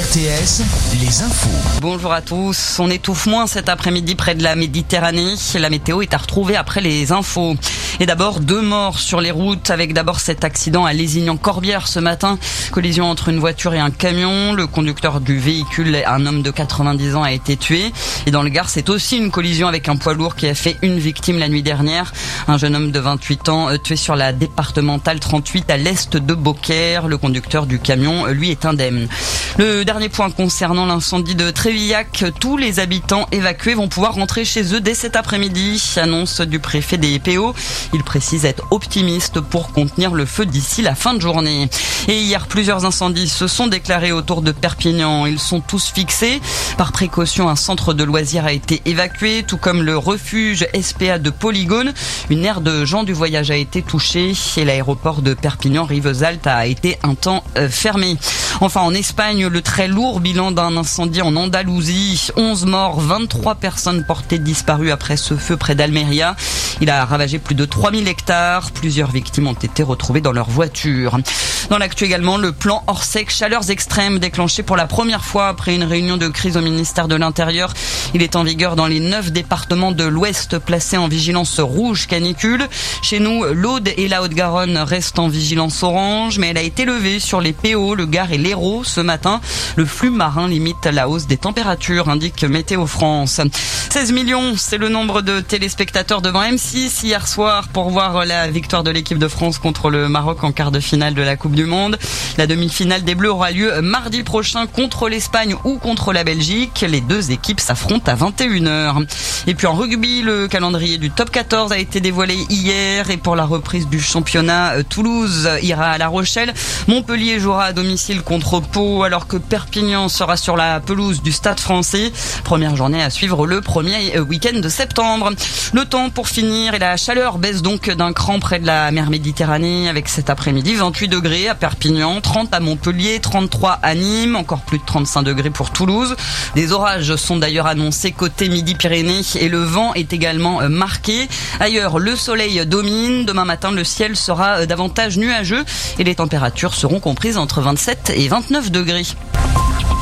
RTS, les infos. Bonjour à tous. On étouffe moins cet après-midi près de la Méditerranée. La météo est à retrouver après les infos. Et d'abord, 2 morts sur les routes avec d'abord cet accident à Lézignan-Corbière ce matin. Collision entre une voiture et un camion. Le conducteur du véhicule, un homme de 90 ans, a été tué. Et dans le Gard, c'est aussi une collision avec un poids lourd qui a fait une victime la nuit dernière. Un jeune homme de 28 ans tué sur la départementale 38 à l'est de Beaucaire. Le conducteur du camion, lui, est indemne. Le dernier point concernant l'incendie de Trévillac, tous les habitants évacués vont pouvoir rentrer chez eux dès cet après-midi. Annonce du préfet des PO. Il précise être optimiste pour contenir le feu d'ici la fin de journée. Et hier, plusieurs incendies se sont déclarés autour de Perpignan. Ils sont tous fixés. Par précaution, un centre de loisirs a été évacué, tout comme le refuge SPA de Polygone. Une aire de gens du voyage a été touchée et l'aéroport de Perpignan-Rivesaltes a été un temps fermé. Enfin, en Espagne, le très lourd bilan d'un incendie en Andalousie. 11 morts, 23 personnes portées disparues après ce feu près d'Almeria. Il a ravagé plus de 3000 hectares. Plusieurs victimes ont été retrouvées dans leur voiture. Dans l'actu également, le plan Orsec chaleurs extrêmes déclenché pour la première fois après une réunion de crise au ministère de l'Intérieur. Il est en vigueur dans les 9 départements de l'Ouest placés en vigilance rouge canicule. Chez nous, l'Aude et la Haute-Garonne restent en vigilance orange, mais elle a été levée sur les PO, le Gard et l'Hérault ce matin. Le flux marin limite la hausse des températures, indique Météo France. 16 millions, c'est le nombre de téléspectateurs devant M6 hier soir pour voir la victoire de l'équipe de France contre le Maroc en quart de finale de la Coupe du Monde. La demi-finale des Bleus aura lieu mardi prochain contre l'Espagne ou contre la Belgique. Les deux équipes s'affrontent à 21h. Et puis en rugby, le calendrier du top 14 a été dévoilé hier et pour la reprise du championnat, Toulouse ira à La Rochelle. Montpellier jouera à domicile contre Pau alors que Perpignan sera sur la pelouse du Stade Français. Première journée à suivre le premier week-end de septembre. Le temps pour finir et la chaleur baisse donc d'un cran près de la mer Méditerranée avec cet après-midi 28 degrés à Perpignan, 30 à Montpellier, 33 à Nîmes, encore plus de 35 degrés pour Toulouse. Des orages sont d'ailleurs annoncés côté Midi-Pyrénées et le vent est également marqué. Ailleurs, le soleil domine. Demain matin, le ciel sera davantage nuageux et les températures seront comprises entre 27 et 29 degrés.